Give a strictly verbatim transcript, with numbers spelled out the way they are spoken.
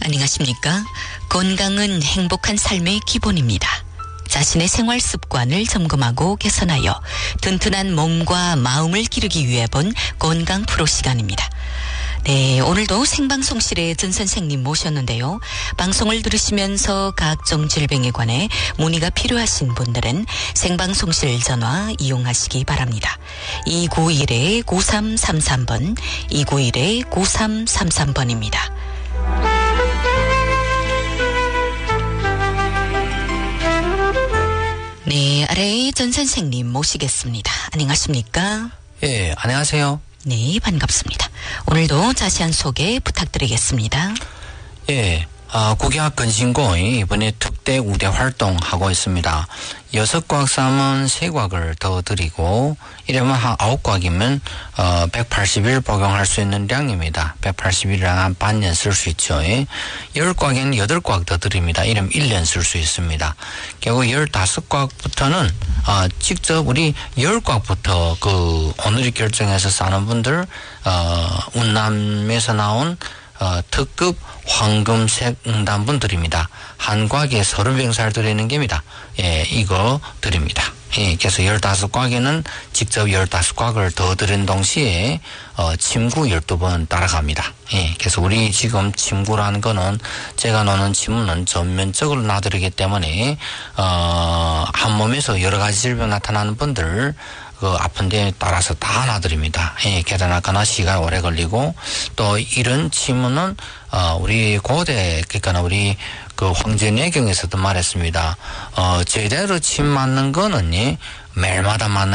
안녕하십니까? 건강은 행복한 삶의 기본입니다. 자신의 생활 습관을 점검하고 개선하여 튼튼한 몸과 마음을 기르기 위해 본 건강 프로 시간입니다. 네, 오늘도 생방송실에 전 선생님 모셨는데요. 방송을 들으시면서 각종 질병에 관해 문의가 필요하신 분들은 생방송실 전화 이용하시기 바랍니다. 이구일 구삼삼삼 번, 이구일 구삼삼삼 번입니다. 네, 아래의 전 선생님 모시겠습니다. 안녕하십니까? 예, 안녕하세요. 네, 반갑습니다. 오늘도 자세한 소개 부탁드리겠습니다. 예, 어, 국의학 건신고의 이번에 특대 우대 활동하고 있습니다. 여섯 과학 쌓으면 세 과학을 더 드리고, 이러면 한 아홉 과학이면, 어, 백팔십 일 복용할 수 있는量입니다. 백팔십 일이랑 한 반년 쓸 수 있죠. 예. 열 과학에는 여덟 과학 더 드립니다. 이러면 일 년 쓸 수 있습니다. 결국 열다섯 과학부터는, 어, 직접 우리 열 과학부터 그, 오늘이 결정해서 싸는 분들, 어, 운남에서 나온 어, 특급 황금색 응답분들입니다. 한 과학에 서른 병살 드리는 겁니다. 예, 이거 드립니다. 예, 그래서 열다섯 과학에는 직접 열다섯 과학을 더 드린 동시에, 어, 침구 열두 번 따라갑니다. 예, 그래서 우리 지금 침구라는 거는 제가 놓는 침은 전면적으로 놔드리기 때문에, 어, 한 몸에서 여러 가지 질병 나타나는 분들, 그 아픈 데 따라서 다 놔드립니다. 예, 계단하거나 시간 오래 걸리고, 또 이런 침은 어 우리 고대, 그러니까 우리 그 황제내경에서도 말했습니다. 어 제대로 침 맞는 거는 매일마다 맞는